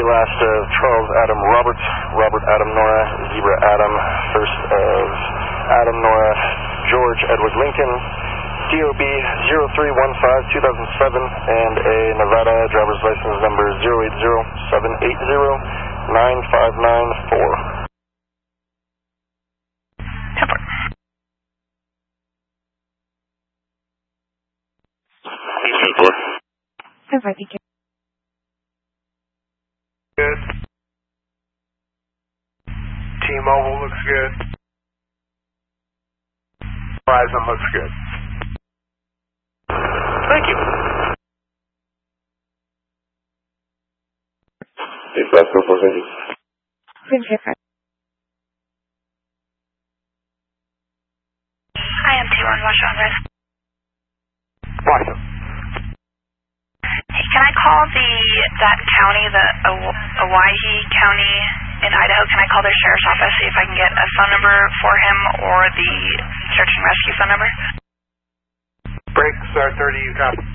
last of Charles Adam Robert, Robert Adam Nora, Zebra Adam, first of Adam Nora, George Edward Lincoln, DOB 0315-2007, and a Nevada driver's license number 080-780-9594. Thank you. Good. T-Mobile looks good. Verizon looks good. Thank you. Hey, Pascal, thank you. I am T1, Washington Red. Washington. Hey, can I call that county, the Owyhee County in Idaho? Can I call their sheriff's office, see if I can get a phone number for him or the search and rescue phone number? Break, start 30, you copy.